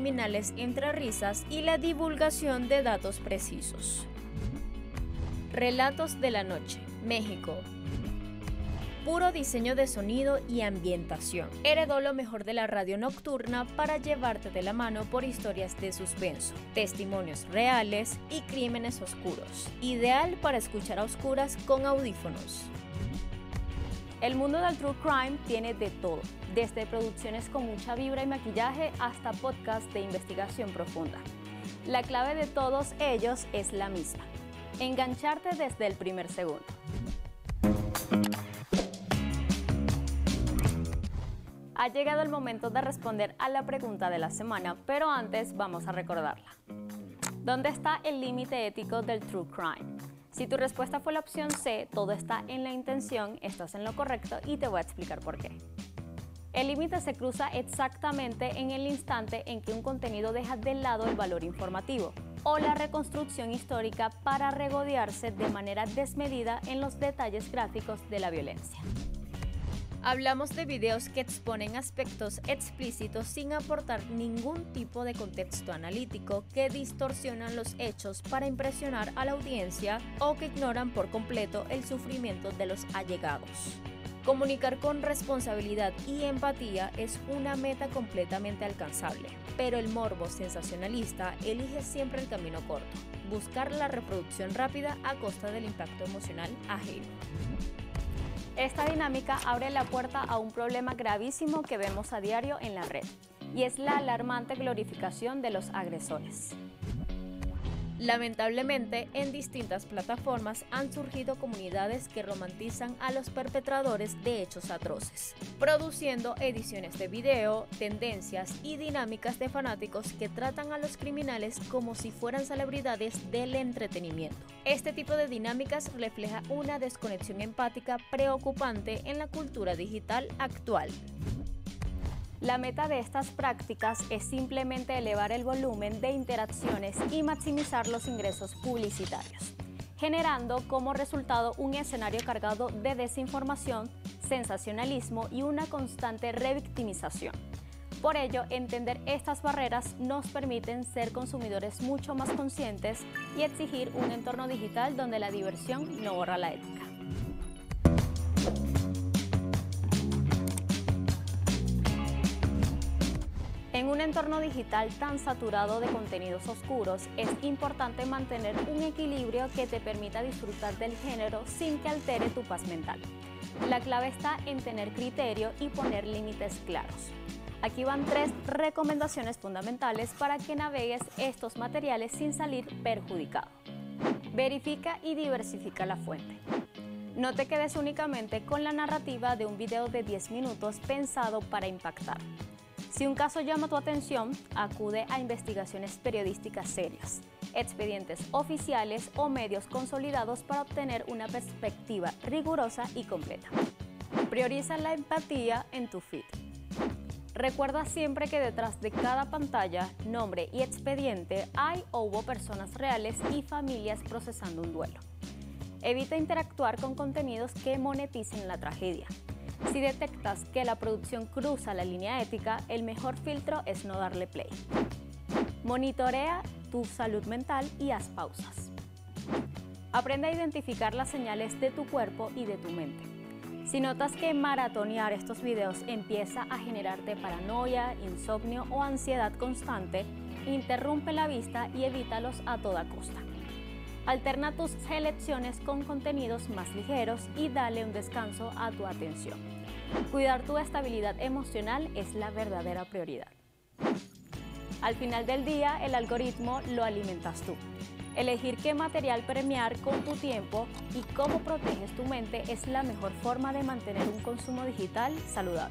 criminales entre risas y la divulgación de datos precisos. Relatos de la noche, México. Puro diseño de sonido y ambientación. Heredó lo mejor de la radio nocturna para llevarte de la mano por historias de suspenso, testimonios reales y crímenes oscuros. Ideal para escuchar a oscuras con audífonos. El mundo del True Crime tiene de todo, desde producciones con mucha vibra y maquillaje hasta podcasts de investigación profunda. La clave de todos ellos es la misma: engancharte desde el primer segundo. Ha llegado el momento de responder a la pregunta de la semana, pero antes vamos a recordarla. ¿Dónde está el límite ético del True Crime? Si tu respuesta fue la opción C, todo está en la intención, estás en lo correcto y te voy a explicar por qué. El límite se cruza exactamente en el instante en que un contenido deja de lado el valor informativo o la reconstrucción histórica para regodearse de manera desmedida en los detalles gráficos de la violencia. Hablamos de videos que exponen aspectos explícitos sin aportar ningún tipo de contexto analítico, que distorsionan los hechos para impresionar a la audiencia o que ignoran por completo el sufrimiento de los allegados. Comunicar con responsabilidad y empatía es una meta completamente alcanzable, pero el morbo sensacionalista elige siempre el camino corto: buscar la reproducción rápida a costa del impacto emocional ajeno. Esta dinámica abre la puerta a un problema gravísimo que vemos a diario en la red, y es la alarmante glorificación de los agresores. Lamentablemente, en distintas plataformas han surgido comunidades que romantizan a los perpetradores de hechos atroces, produciendo ediciones de video, tendencias y dinámicas de fanáticos que tratan a los criminales como si fueran celebridades del entretenimiento. Este tipo de dinámicas refleja una desconexión empática preocupante en la cultura digital actual. La meta de estas prácticas es simplemente elevar el volumen de interacciones y maximizar los ingresos publicitarios, generando como resultado un escenario cargado de desinformación, sensacionalismo y una constante revictimización. Por ello, entender estas barreras nos permiten ser consumidores mucho más conscientes y exigir un entorno digital donde la diversión no borra la ética. En un entorno digital tan saturado de contenidos oscuros, es importante mantener un equilibrio que te permita disfrutar del género sin que altere tu paz mental. La clave está en tener criterio y poner límites claros. Aquí van 3 recomendaciones fundamentales para que navegues estos materiales sin salir perjudicado. Verifica y diversifica la fuente. No te quedes únicamente con la narrativa de un video de 10 minutos pensado para impactar. Si un caso llama tu atención, acude a investigaciones periodísticas serias, expedientes oficiales o medios consolidados para obtener una perspectiva rigurosa y completa. Prioriza la empatía en tu feed. Recuerda siempre que detrás de cada pantalla, nombre y expediente hay o hubo personas reales y familias procesando un duelo. Evita interactuar con contenidos que moneticen la tragedia. Si detectas que la producción cruza la línea ética, el mejor filtro es no darle play. Monitorea tu salud mental y haz pausas. Aprende a identificar las señales de tu cuerpo y de tu mente. Si notas que maratonear estos videos empieza a generarte paranoia, insomnio o ansiedad constante, interrumpe la vista y evítalos a toda costa. Alterna tus selecciones con contenidos más ligeros y dale un descanso a tu atención. Cuidar tu estabilidad emocional es la verdadera prioridad. Al final del día, el algoritmo lo alimentas tú. Elegir qué material premiar con tu tiempo y cómo proteges tu mente es la mejor forma de mantener un consumo digital saludable.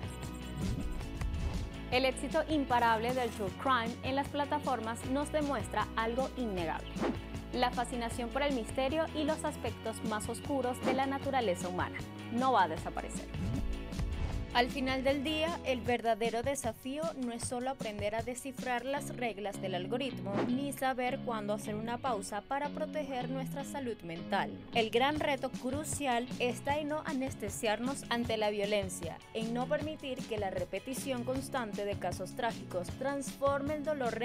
El éxito imparable del True Crime en las plataformas nos demuestra algo innegable: la fascinación por el misterio y los aspectos más oscuros de la naturaleza humana. No va a desaparecer. Al final del día, el verdadero desafío no es solo aprender a descifrar las reglas del algoritmo, ni saber cuándo hacer una pausa para proteger nuestra salud mental. El gran reto crucial está en no anestesiarnos ante la violencia, en no permitir que la repetición constante de casos trágicos transforme el dolor